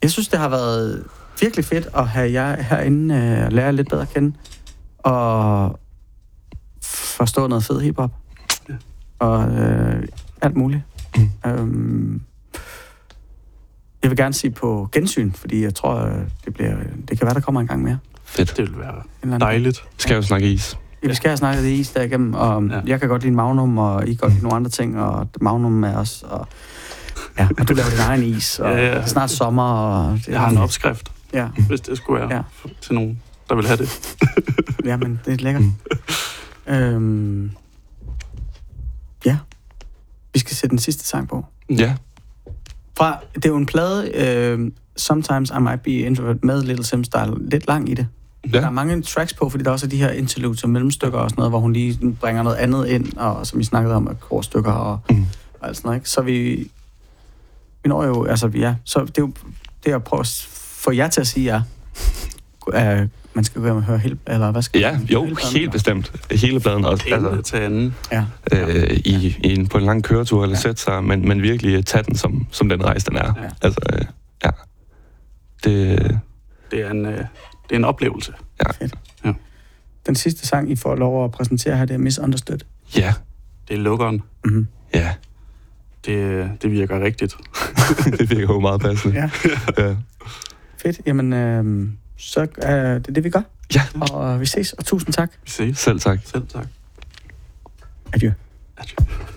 Jeg synes, det har været virkelig fedt at have jer herinde og lære jer lidt bedre at kende. Og forstå noget fed hiphop. Ja. Og alt muligt. Jeg vil gerne sige på gensyn, fordi jeg tror, det kan være, der kommer en gang mere. Fedt. Det vil være dejligt. Skal jo snakke is. Ja, vi skal have snakket det is der igennem, og jeg kan godt lide Magnum, og I kan godt lide nogle andre ting, og Magnum er også, og du laver din egen is, og snart sommer, og... Jeg har en opskrift, hvis det skulle være til nogen, der vil have det. Jamen, det er lækkert. Vi skal sætte den sidste sang på. Ja. Det er jo en plade, Sometimes I Might Be Introvert, med Little Sims, der er lidt lang i det. Ja. Der er mange tracks på, fordi der også er de her interludes og mellemstykker og sådan noget, hvor hun lige bringer noget andet ind, og som vi snakkede om, korstykker og alt sådan noget, ikke? Så vi når jo, altså så det er jo det at prøve at få jer til at sige man skal gå hjem og høre hele, eller hvad skal man? Jo, helt bestemt. Hele pladen også. Altså, til anden. På en lang køretur eller sætte sig, men virkelig tage den som den rejse, den er. Ja. Altså, Det er en oplevelse. Ja. Fedt. Ja. Den sidste sang, I får lov at præsentere her, det er Misunderstood. Ja. Det er lukkeren. Mm-hmm. Ja. Det virker rigtigt. Det virker jo meget passende. Ja. Fedt. Jamen, så er det, vi gør. Ja. Og vi ses, og tusind tak. Vi ses. Selv tak. Selv tak. Adieu. Adieu.